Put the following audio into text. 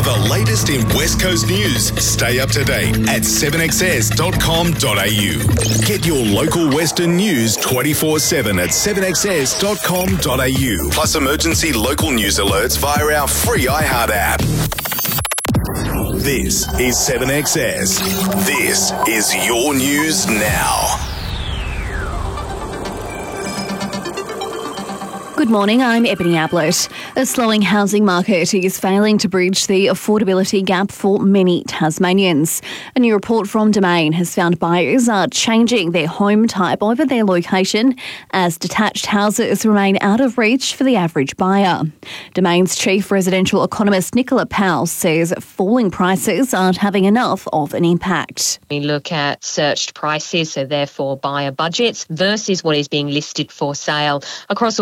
The latest in West Coast news. Stay up to date at 7XS.com.au. Get your local Western news 24/7 at 7XS.com.au. Plus emergency local news alerts via our free iHeart app. This is 7XS. This is your news now. Good morning, I'm Ebony Ablett. A slowing housing market is failing to bridge the affordability gap for many Tasmanians. A new report from Domain has found buyers are changing their home type over their location as detached houses remain out of reach for the average buyer. Domain's chief residential economist Nicola Powell says falling prices aren't having enough of an impact. We look at searched prices, so therefore buyer budgets, versus what is being listed for sale across